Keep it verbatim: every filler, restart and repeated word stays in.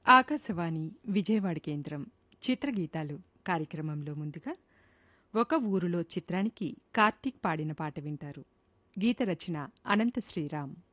ఆకాశవాణి విజయవాడ కేంద్రం చిత్రగీతాలు కార్యక్రమంలో ముందుగా ఒక ఊరులో చిత్రానికి కార్తీక్ పాడిన పాట వింటారు. గీత రచన అనంత శ్రీరామ్.